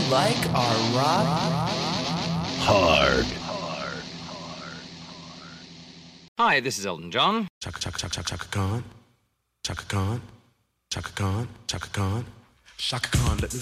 like our rock hard. Hi, this is Elton John. Chaka chaka chaka chaka Khan, Chaka Khan, Chaka Khan, Chaka Khan, Chaka Khan. Let me